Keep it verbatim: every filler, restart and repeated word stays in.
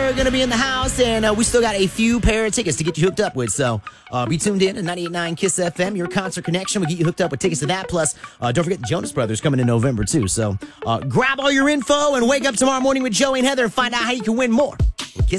We're going to be in the house, and uh, we still got a few pair of tickets to get you hooked up with. So uh, be tuned in to ninety-eight point nine Kiss F M. Your concert connection will get you hooked up with tickets to that. Plus, uh, don't forget the Jonas Brothers coming in November, too. So uh, grab all your info and wake up tomorrow morning with Joey and Heather and find out how you can win more.